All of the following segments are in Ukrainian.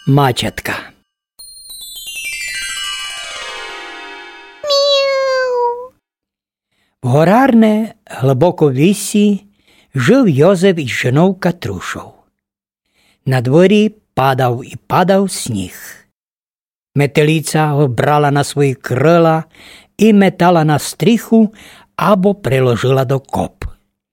Мачатка. В горарне, глибоко в лісі жив Йозеф із жіною Катрушою. На дворі падав і падав сніг. Метелиця його брала на свої крила і метала на стріху або приложила до коп.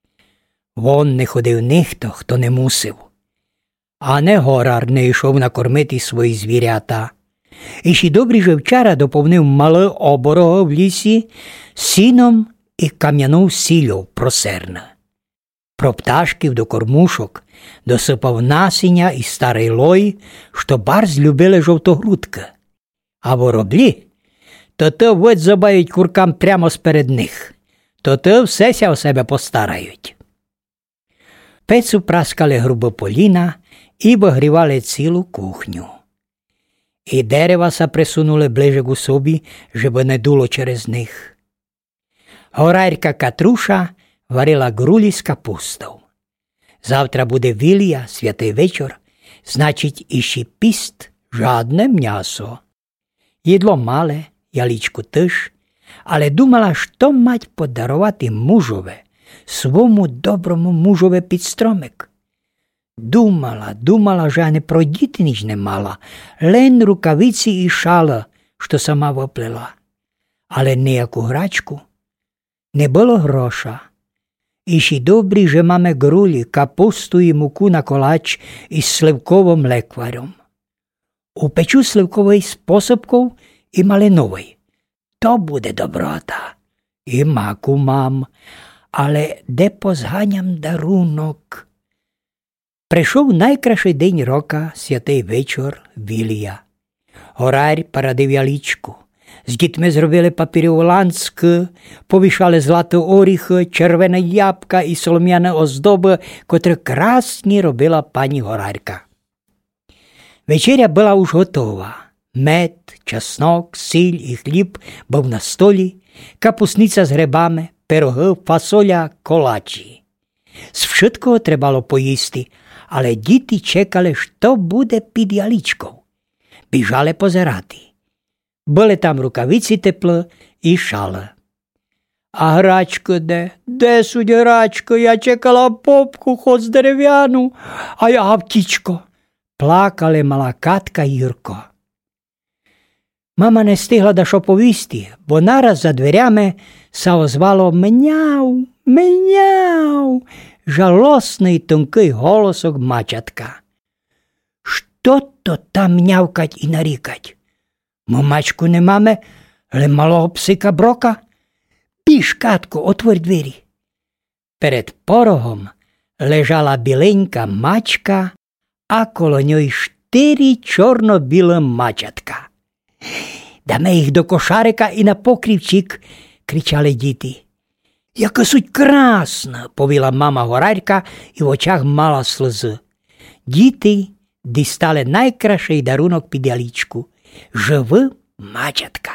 Вон не ходив ніхто, хто не мусив. А не горар не йшов накормити свої звірята. І ще добрий же вчора доповнив мале оборого в лісі сіном і кам'яну сіллю просерна. Про пташків до кормушок досипав насіння і старий лой, що барз любили жовтогрудка. А вороблі, то те вот забають куркам прямо сперед них, то те всеся о себе постарають. Пецу праскали грубо поліна і вигрівали цілу кухню. І дерева са присунули ближе к собі, щоб не дуло через них. Горарка Катруша варила грулі з капустою. Завтра буде вілія, святий вечір, значить іще піст, жадне м'ясо. Їдло мале, яличку теж, але думала, що мать подарувати мужове, свому доброму мужове під стромик. Думала, že не про діти ніч не мала, лен рукавиці і шала, що сама воплела. Але ніяку грачку. Не було гроша. І ще добрі, že máme грулі, капусту і муку на колач із сливковим лекварем. Упечу сливковий з посипкою і малиновий. То буде доброта. І маку мам. Але де позганям дарунок? Прийшов найкращий день рока, святий вечір, вілія. Горар парадив яличку. З дітьми зробили папір'яну ланцку, повішали златі оріхи, червоне ябка і солом'яні оздоби, котрі красні робила пані Горарка. Вечеря була уж готова. Мед, чеснок, сіль і хліб був на столі, капусниця з грибами, пироги, фасоля, колачі. З všetkого trebalo поїсти, але діти чекали, що буде під яличкою. Біжали позирати. Були там рукавиці тепло і шала. А грачко де? Де суть грачко? Я чекала попку, хоч дерев'яну, а я гавтічко. Плакали мала Катка і Юрко. Мама не стигла да що повісти, бо нараз за дверями са озвало «Меняу, меняу», жалосний тонкий голосок мачатка. Що то там нявкать і нарікать? Ми мачку не маме, але малого псика Брока? Біж, Катко, отвор двері. Перед порогом лежала біленька мачка, а коло ньої 4 чорно-білі мачатка. «Даме їх до кошарика і на покрівчик», – кричали діти. «Яка суть красна», – повіла мама Горарка і в очах мала сльози. Діти дістали найкращий дарунок під яличку – живі мачатка.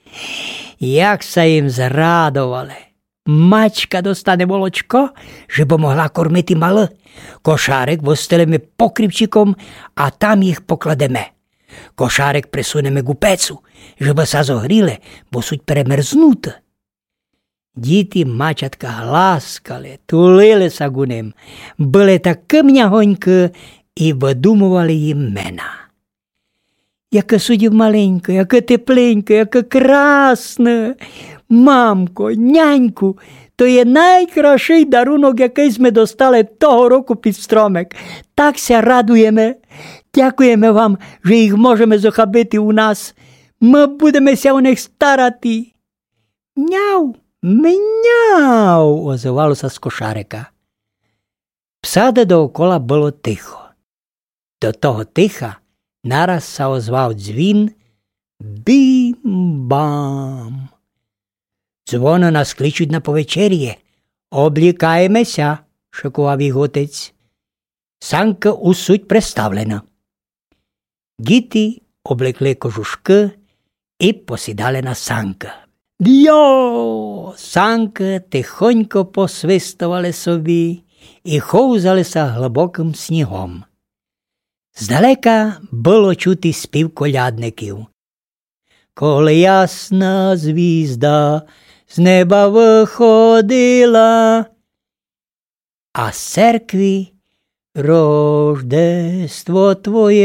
Як са їм зрадували. Мачка достане молочко, щоб могла кормити мале. Кошарик востелимо покрівчиком, а там їх покладемо. Кошарик присунемо к пецу, щоб са зогріли, бо суть перемерзнути. Діти мачатка гласкали, тулилися к ним, були такі м'ягонькі і видумували їм мена. Яке судів маленьке, яке тепленьке, яке красне. Мамко, няньку, то є найкращий дарунок, який ми достали того року під стромик. Так ся радуємо. Дякуємо вам, що їх можемо захопити у нас. Ми будемо ся у них старати. Мяу, мяу, озивалося з кошарика. В саді доокола було тихо. До того тиха нараз са озвав дзвін «Бім-бам». «Дзвони нас кличуть на повечер'є. Облікаємося», – шикував їх отець. Санка у суть представлена. Діти облекли кожушки і посідали на санка. «Дьо!» Санки тихонько посвистували собі і ховзалися глибоким снігом. Здалека було чути спів колядників. Коли ясна звізда з неба виходила, а з церкви Рождество твоє